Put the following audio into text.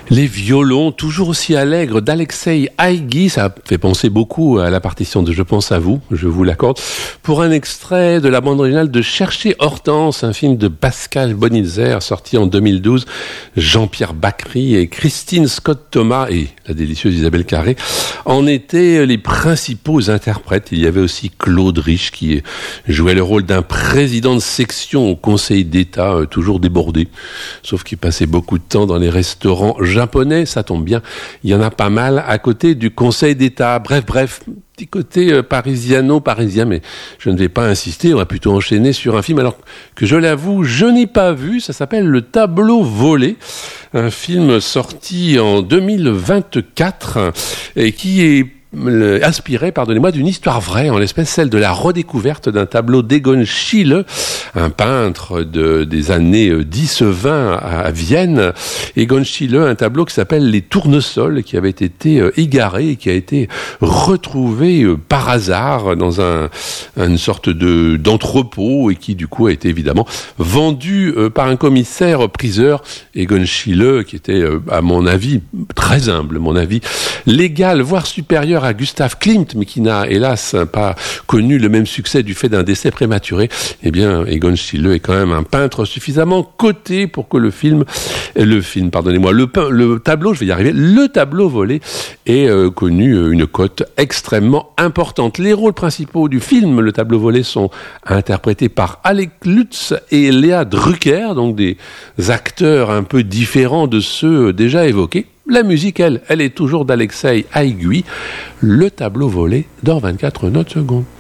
Les violons, toujours aussi allègres, d'Alexei Haïgui, ça fait penser beaucoup à la partition de Je pense à vous, je vous l'accorde, pour un extrait de la bande originale de Chercher Hortense, un film de Pascal Bonitzer, sorti en 2012, Jean-Pierre Bacry et Christine Scott-Thomas et la délicieuse Isabelle Carré en étaient les principaux interprètes. Il y avait aussi Claude Rich qui jouait le rôle d'un président de section au Conseil d'État, toujours débordé, sauf qu'il passait beaucoup de temps dans les restaurants japonais, ça tombe bien, il y en a pas mal à côté du Conseil d'État. Bref, petit côté parisien, mais je ne vais pas insister, on va plutôt enchaîner sur un film, alors que je l'avoue, je n'ai pas vu, ça s'appelle Le Tableau volé, un film sorti en 2024 et qui est inspiré, d'une histoire vraie, en l'espèce celle de la redécouverte d'un tableau d'Egon Schiele, un peintre des années 10-20 à Vienne. Egon Schiele, un tableau qui s'appelle Les Tournesols, qui avait été égaré et qui a été retrouvé par hasard dans une sorte d'entrepôt et qui du coup a été évidemment vendu par un commissaire priseur. Egon Schiele, qui était à mon avis très humble, l'égal voire supérieur à Gustav Klimt, mais qui n'a hélas pas connu le même succès du fait d'un décès prématuré. Eh bien, Egon Schiele est quand même un peintre suffisamment coté pour que le tableau, je vais y arriver, le tableau volé ait connu une cote extrêmement importante. Les rôles principaux du film, le tableau volé, sont interprétés par Alec Lutz et Léa Drucker, donc des acteurs un peu différents de ceux déjà évoqués. La musique, elle est toujours d'Alexei Haïgui. Le tableau volé dans 24 notes secondes.